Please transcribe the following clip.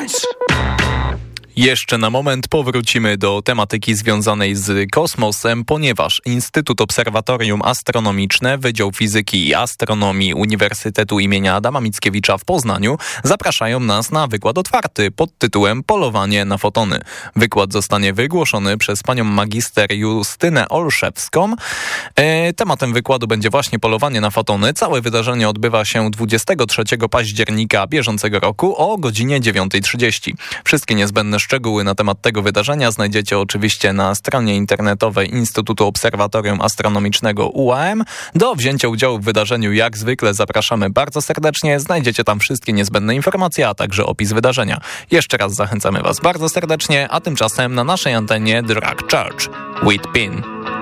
Science. Jeszcze na moment powrócimy do tematyki związanej z kosmosem, ponieważ Instytut Obserwatorium Astronomiczne, Wydział Fizyki i Astronomii Uniwersytetu imienia Adama Mickiewicza w Poznaniu zapraszają nas na wykład otwarty pod tytułem Polowanie na fotony. Wykład zostanie wygłoszony przez panią magister Justynę Olszewską. Tematem wykładu będzie właśnie polowanie na fotony. Całe wydarzenie odbywa się 23 października bieżącego roku o godzinie 9:30. Wszystkie niezbędne szczegóły na temat tego wydarzenia znajdziecie oczywiście na stronie internetowej Instytutu Obserwatorium Astronomicznego UAM. Do wzięcia udziału w wydarzeniu jak zwykle zapraszamy bardzo serdecznie. Znajdziecie tam wszystkie niezbędne informacje, a także opis wydarzenia. Jeszcze raz zachęcamy Was bardzo serdecznie, a tymczasem na naszej antenie Drag Church with Pin.